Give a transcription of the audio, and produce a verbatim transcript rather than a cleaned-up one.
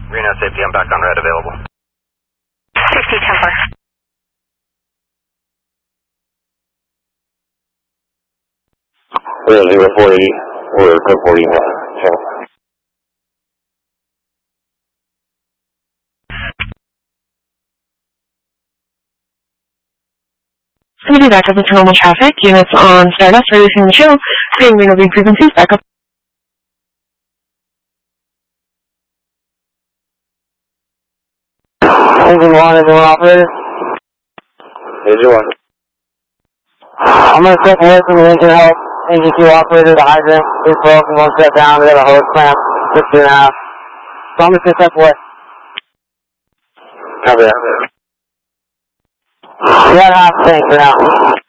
Reno safety, I'm back on red, available. sixty Templar. We're zero four eighty. We're code forty. Going to be back up into normal traffic. Units on Stardust releasing the show. Creating Reno beam frequencies back up. Engine one, engine one operator. Engine one. I'm going to step away from the engine help. Engine two operator, the hydrant is broken, one step down, we got a hose clamp, six and a half. So I'm just going to step away. Copy that. We got half tank for now.